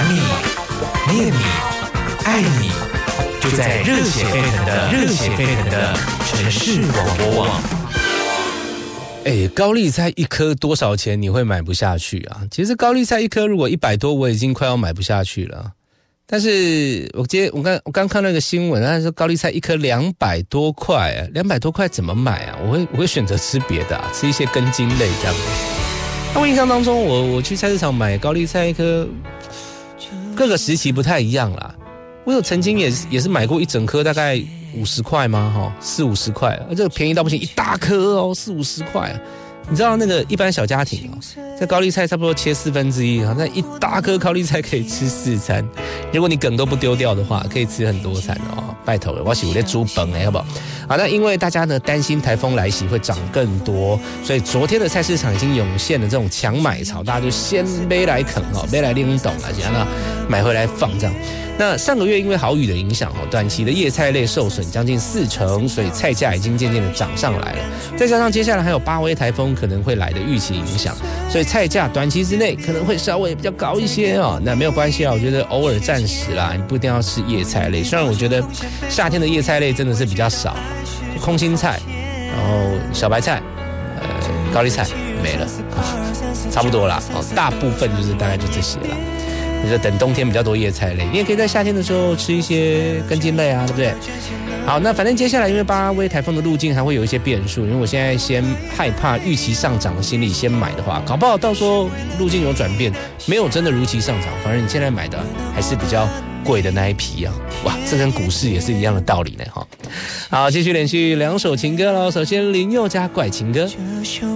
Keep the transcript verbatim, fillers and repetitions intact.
你，念你，爱你，就在热血沸腾的热血沸腾的城市广播网。 哎，高丽菜一颗多少钱你会买不下去啊？其实高丽菜一颗如果一百多，我已经快要买不下去了。但是我今天我刚我刚看到一个新闻，他说高丽菜一颗两百多块啊，两百多块怎么买啊？我会我会选择吃别的啊，吃一些根茎类这样。那我印象当中，我我去菜市场买高丽菜一颗，各个时期不太一样啦。我有曾经也也是买过一整颗，大概五十块吗？哈，四五十块，这个便宜到不行，一大颗哦，四五十块。你知道那个一般小家庭哦，这高丽菜差不多切四分之一，那一大颗高丽菜可以吃四餐。如果你梗都不丢掉的话，可以吃很多餐哦。拜托了，我是有在煮本哎，好不好？好，那因为大家呢担心台风来袭会涨更多，所以昨天的菜市场已经涌现了这种强买潮，大家就先背来啃哦，背来拎懂了，然后买回来放这样。那上个月因为豪雨的影响，短期的叶菜类受损将近四成，所以菜价已经渐渐的涨上来了。再加上接下来还有八威台风可能会来的预期影响，所以菜价短期之内可能会稍微比较高一些哦。那没有关系啊，我觉得偶尔暂时啦，你不一定要吃叶菜类。虽然我觉得夏天的叶菜类真的是比较少，空心菜，然后小白菜，呃，高丽菜没了，差不多啦。哦，大部分就是大概就这些啦。你就等冬天比较多叶菜类，你也可以在夏天的时候吃一些根茎类啊，对不对？好，那反正接下来因为八威台风的路径还会有一些变数，因为我现在先害怕预期上涨的心理先买的话，搞不好到时候路径有转变，没有真的如期上涨，反而你现在买的还是比较贵的那一批啊！哇，这跟股市也是一样的道理呢哈。好，继续连续两首情歌喽，首先林宥嘉《怪情歌》。